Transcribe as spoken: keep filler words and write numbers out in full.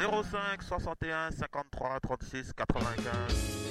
zéro cinq soixante et un cinquante-trois trente-six quatre-vingt-quinze.